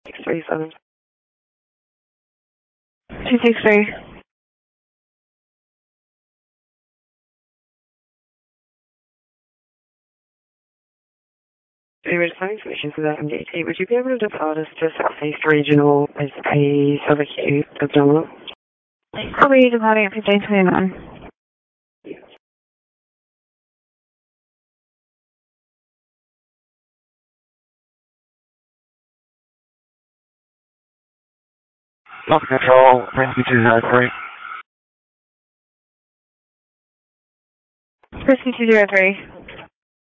637. 263. We're just having some issues with that MDT. Would you be able to depart us to Southeast Regional as a Silver Q abdominal? I'll be departing at 1529. Delta Control, Rescue 203. Rescue 203.